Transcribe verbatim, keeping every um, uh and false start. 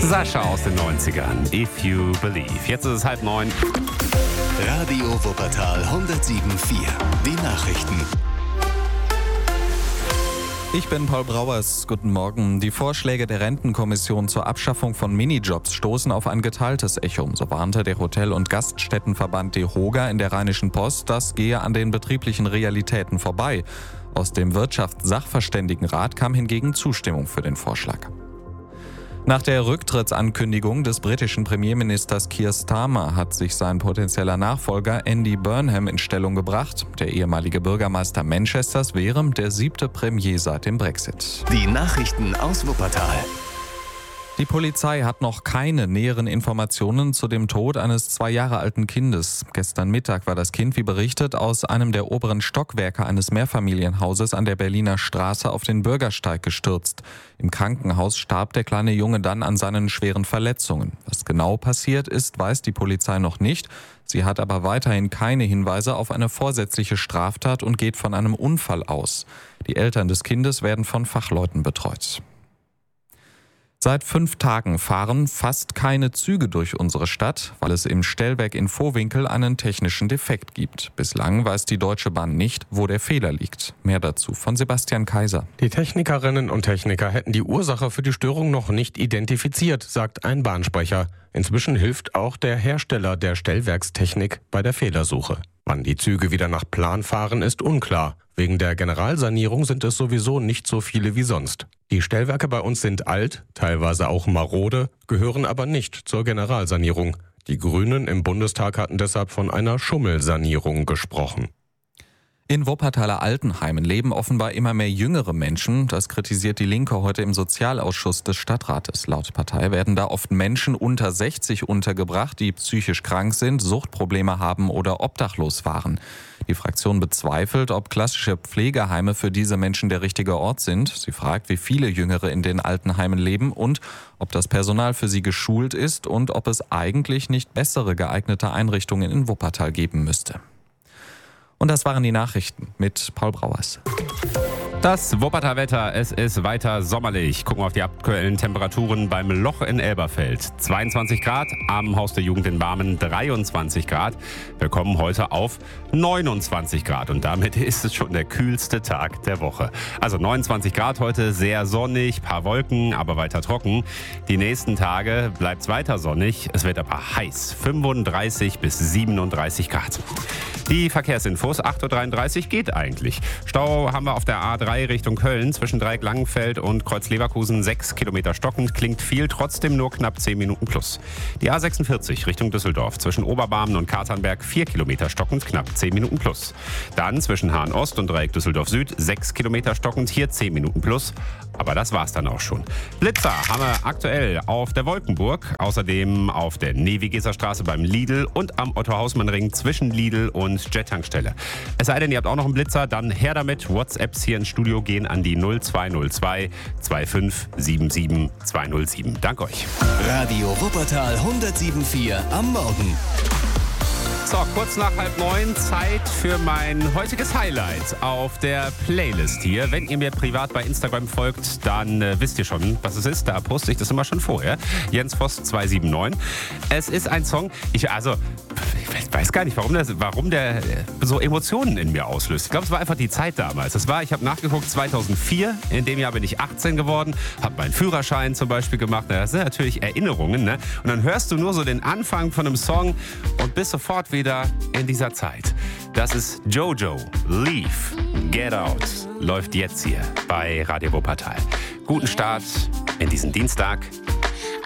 Sascha aus den neunzigern, If You Believe. Jetzt ist es halb neun. Radio Wuppertal hundertsieben Komma vier. Die Nachrichten. Ich bin Paul Brauers. Guten Morgen. Die Vorschläge der Rentenkommission zur Abschaffung von Minijobs stoßen auf ein geteiltes Echo. So warnte der Hotel- und Gaststättenverband DEHOGA in der Rheinischen Post, das gehe an den betrieblichen Realitäten vorbei. Aus dem Wirtschaftssachverständigenrat kam hingegen Zustimmung für den Vorschlag. Nach der Rücktrittsankündigung des britischen Premierministers Keir Starmer hat sich sein potenzieller Nachfolger Andy Burnham in Stellung gebracht. Der ehemalige Bürgermeister Manchesters wäre der siebte Premier seit dem Brexit. Die Nachrichten aus Wuppertal. Die Polizei hat noch keine näheren Informationen zu dem Tod eines zwei Jahre alten Kindes. Gestern Mittag war das Kind, wie berichtet, aus einem der oberen Stockwerke eines Mehrfamilienhauses an der Berliner Straße auf den Bürgersteig gestürzt. Im Krankenhaus starb der kleine Junge dann an seinen schweren Verletzungen. Was genau passiert ist, weiß die Polizei noch nicht. Sie hat aber weiterhin keine Hinweise auf eine vorsätzliche Straftat und geht von einem Unfall aus. Die Eltern des Kindes werden von Fachleuten betreut. Seit fünf Tagen fahren fast keine Züge durch unsere Stadt, weil es im Stellwerk in Vohwinkel einen technischen Defekt gibt. Bislang weiß die Deutsche Bahn nicht, wo der Fehler liegt. Mehr dazu von Sebastian Kaiser. Die Technikerinnen und Techniker hätten die Ursache für die Störung noch nicht identifiziert, sagt ein Bahnsprecher. Inzwischen hilft auch der Hersteller der Stellwerkstechnik bei der Fehlersuche. Wann die Züge wieder nach Plan fahren, ist unklar. Wegen der Generalsanierung sind es sowieso nicht so viele wie sonst. Die Stellwerke bei uns sind alt, teilweise auch marode, gehören aber nicht zur Generalsanierung. Die Grünen im Bundestag hatten deshalb von einer Schummelsanierung gesprochen. In Wuppertaler Altenheimen leben offenbar immer mehr jüngere Menschen. Das kritisiert die Linke heute im Sozialausschuss des Stadtrates. Laut Partei werden da oft Menschen unter sechzig untergebracht, die psychisch krank sind, Suchtprobleme haben oder obdachlos waren. Die Fraktion bezweifelt, ob klassische Pflegeheime für diese Menschen der richtige Ort sind. Sie fragt, wie viele Jüngere in den Altenheimen leben und ob das Personal für sie geschult ist und ob es eigentlich nicht bessere geeignete Einrichtungen in Wuppertal geben müsste. Und das waren die Nachrichten mit Paul Brauers. Das Wuppertal-Wetter, es ist weiter sommerlich. Gucken wir auf die aktuellen Temperaturen beim Loch in Elberfeld. zweiundzwanzig Grad, am Haus der Jugend in Barmen dreiundzwanzig Grad. Wir kommen heute auf neunundzwanzig Grad und damit ist es schon der kühlste Tag der Woche. Also neunundzwanzig Grad heute, sehr sonnig, paar Wolken, aber weiter trocken. Die nächsten Tage bleibt es weiter sonnig, es wird aber heiß, fünfunddreißig bis siebenunddreißig Grad. Die Verkehrsinfos, acht Uhr dreiunddreißig geht eigentlich. Stau haben wir auf der A drei Richtung Köln zwischen Dreieck-Langenfeld und Kreuz-Leverkusen, sechs Kilometer stockend, klingt viel, trotzdem nur knapp zehn Minuten plus. Die A sechsundvierzig Richtung Düsseldorf zwischen Oberbarmen und Katernberg, vier Kilometer stockend, knapp zehn Minuten plus. Dann zwischen Hahn-Ost und Dreieck Düsseldorf-Süd, sechs Kilometer stockend, hier zehn Minuten plus. Aber das war's dann auch schon. Blitzer haben wir aktuell auf der Wolkenburg, außerdem auf der Nevigeser Straße beim Lidl und am Otto-Hausmann-Ring zwischen Lidl und Jet-Tankstelle. Es sei denn, ihr habt auch noch einen Blitzer, dann her damit. WhatsApps hier ins Studio gehen an die null zwei null zwei zwei fünf sieben sieben zwei null sieben. Danke euch. Radio Wuppertal hundertsieben Komma vier am Morgen. So, kurz nach halb neun, Zeit für mein heutiges Highlight auf der Playlist hier. Wenn ihr mir privat bei Instagram folgt, dann äh, wisst ihr schon, was es ist. Da poste ich das immer schon vorher. Jens Voss zwei sieben neun. Es ist ein Song, ich also... Ich weiß gar nicht, warum, das, warum der so Emotionen in mir auslöst. Ich glaube, es war einfach die Zeit damals. Das war, ich habe nachgeguckt, zweitausendvier. In dem Jahr bin ich achtzehn geworden, habe meinen Führerschein zum Beispiel gemacht. Das sind natürlich Erinnerungen, ne? Und dann hörst du nur so den Anfang von einem Song und bist sofort wieder in dieser Zeit. Das ist Jojo, Leave, Get Out. Läuft jetzt hier bei Radio Wuppertal. Guten Start in diesen Dienstag.